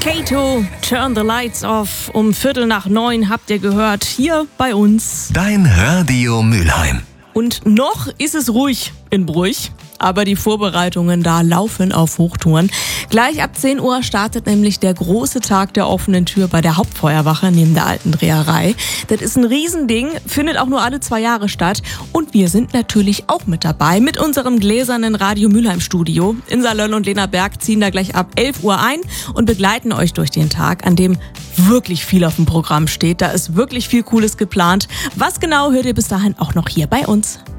Kato, Turn the Lights Off. Um 8:45 habt ihr gehört, hier bei uns. Dein Radio Mülheim. Und noch ist es ruhig in Bruch, aber die Vorbereitungen da laufen auf Hochtouren. Gleich ab 10 Uhr startet nämlich der große Tag der offenen Tür bei der Hauptfeuerwache neben der alten Dreherei. Das ist ein Riesending, findet auch nur alle 2 Jahre statt. Und wir sind natürlich auch mit dabei mit unserem gläsernen Radio Mülheim Studio. Insa Löll und Lena Berg ziehen da gleich ab 11 Uhr ein und begleiten euch durch den Tag, an dem wirklich viel auf dem Programm steht. Da ist wirklich viel Cooles geplant. Was genau, hört ihr bis dahin auch noch hier bei uns.